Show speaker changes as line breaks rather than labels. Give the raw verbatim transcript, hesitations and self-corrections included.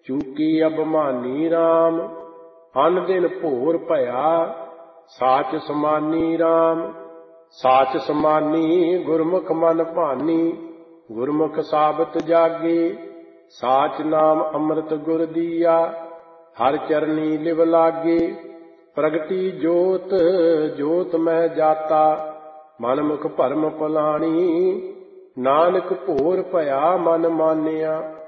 ਚੂਕੀ ਅਭਮਾਨੀ ਰਾਮ। ਅਨ ਦਿਨ ਭੋਰ ਭਇਆ ਸਾਚ ਸਮਾਨੀ ਰਾਮ। ਸਾਚ ਸਮਾਨੀ ਗੁਰਮੁਖ ਮਨ ਭਾਨੀ। ਗੁਰਮੁਖ ਸਾਬਤ ਜਾਗੇ ਸਾਚ ਨਾਮ ਅੰਮ੍ਰਿਤ ਗੁਰ ਦੀਆ। ਹਰ ਚਰਨੀ ਲਿਵ ਲਾਗੇ ਪ੍ਰਗਟੀ ਜੋਤ ਜੋਤ ਮਹਿ ਜਾਤਾ। ਮਨ ਮੁਖ ਭਰਮ ਭੁਲਾਣੀ ਨਾਨਕ ਭੋਰ ਭਇਆ ਮਨ ਮਾਨਿਆ।